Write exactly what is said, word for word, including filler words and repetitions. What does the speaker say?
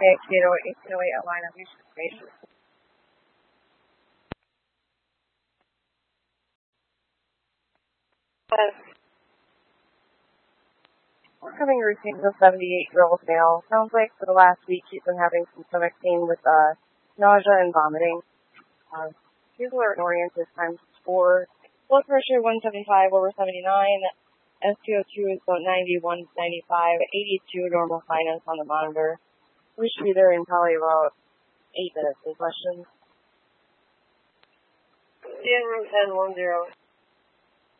eight oh eight, eight oh eight, line of information. We're having routine with a seventy-eight-year-old male. Sounds like for the last week he's been having some stomach pain with uh, nausea and vomiting. Uh, he's alert oriented times four. Blood pressure one seventy-five over seventy-nine. S P O two is about ninety-one, ninety-five, eighty-two normal sinus on the monitor. We should be there in probably about eight minutes. Any questions? Dan room ten one zero.